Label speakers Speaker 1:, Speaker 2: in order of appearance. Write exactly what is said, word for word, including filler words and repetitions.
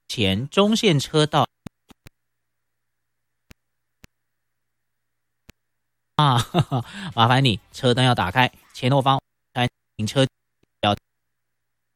Speaker 1: 前中线车道啊，呵呵麻烦你车灯要打开，前后方停车要